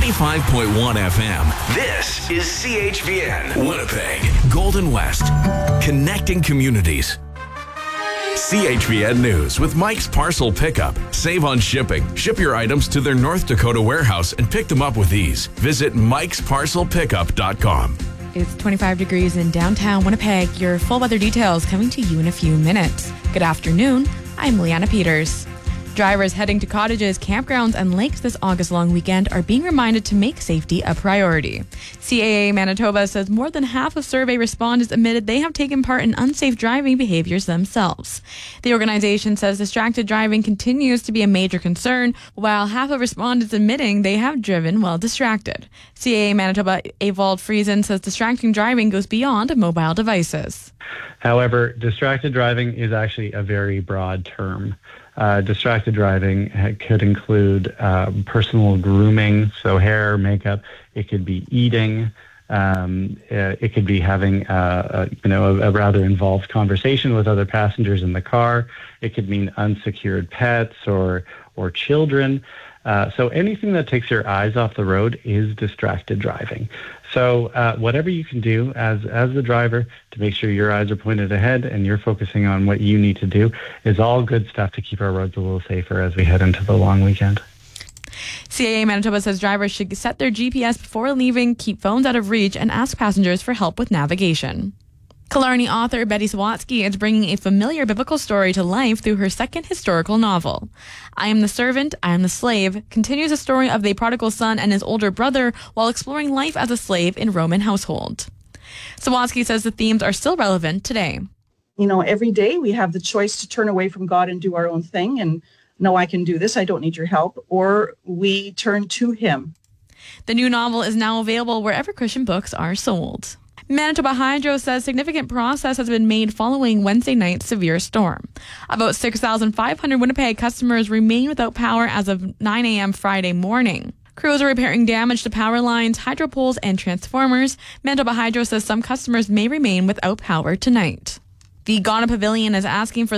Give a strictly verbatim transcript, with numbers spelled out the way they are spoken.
ninety-five point one F M. This is C H V N, Winnipeg, Golden West, connecting communities. C H V N News with Mike's Parcel Pickup. Save on shipping. Ship your items to their North Dakota warehouse and pick them up with ease. Visit mikes parcel pickup dot com. It's twenty-five degrees in downtown Winnipeg. Your full weather details coming to you in a few minutes. Good afternoon. I'm Leanna Peters. Drivers heading to cottages, campgrounds, and lakes this August long weekend are being reminded to make safety a priority. C A A Manitoba says more than half of survey respondents admitted they have taken part in unsafe driving behaviors themselves. The organization says distracted driving continues to be a major concern, while half of respondents admitting they have driven while distracted. C A A Manitoba Evald Friesen says distracting driving goes beyond mobile devices. However, distracted driving is actually a very broad term. Uh, distracted driving could include uh, personal grooming, so hair, makeup. It could be eating. Um, it could be having uh, a, you know, a, a rather involved conversation with other passengers in the car. It could mean unsecured pets or or children. Uh, so anything that takes your eyes off the road is distracted driving. So uh, whatever you can do as as the driver to make sure your eyes are pointed ahead and you're focusing on what you need to do is all good stuff to keep our roads a little safer as we head into the long weekend. C A A Manitoba says drivers should set their G P S before leaving, keep phones out of reach, and ask passengers for help with navigation. Killarney author Betty Sawatsky is bringing a familiar biblical story to life through her second historical novel. I Am the Servant, I Am the Slave continues the story of the prodigal son and his older brother while exploring life as a slave in Roman household. Sawatsky says the themes are still relevant today. You know, every day we have the choice to turn away from God and do our own thing and, no, I can do this, I don't need your help, or we turn to Him. The new novel is now available wherever Christian books are sold. Manitoba Hydro says significant progress has been made following Wednesday night's severe storm. About six thousand five hundred Winnipeg customers remain without power as of nine a.m. Friday morning. Crews are repairing damage to power lines, hydro poles, and transformers. Manitoba Hydro says some customers may remain without power tonight. The Ghana Pavilion is asking for